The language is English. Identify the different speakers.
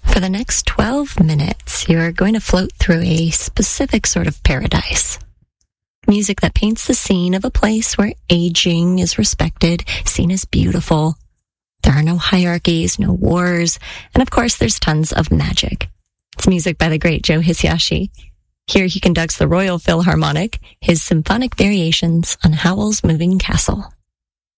Speaker 1: For the next 12 minutes, you're going to float through a specific sort of paradise. Music that paints the scene of a place where aging is respected, seen as beautiful. There are no hierarchies, no wars, and of course there's tons of magic. It's music by the great Joe Hisaishi. Here he conducts the Royal Philharmonic, his symphonic variations on Howl's Moving Castle.